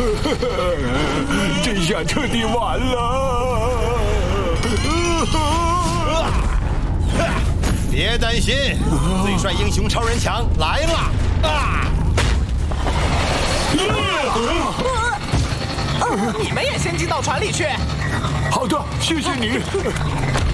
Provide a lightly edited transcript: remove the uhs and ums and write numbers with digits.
这下彻底完了。 别担心，最帅英雄超人强来了！ 你们也先进到船里去。 好的，谢谢你。